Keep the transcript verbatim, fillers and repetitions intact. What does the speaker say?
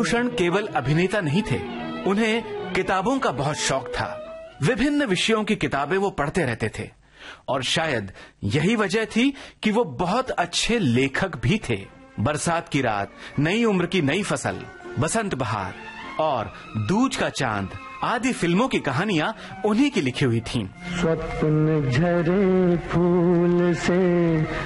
विभूषण केवल अभिनेता नहीं थे, उन्हें किताबों का बहुत शौक था। विभिन्न विषयों की किताबें वो पढ़ते रहते थे और शायद यही वजह थी कि वो बहुत अच्छे लेखक भी थे। बरसात की रात, नई उम्र की नई फसल, बसंत बहार और दूज का चांद आदि फिल्मों की कहानियां उन्हीं की लिखी हुई थीं। स्वप्न झरे फूल से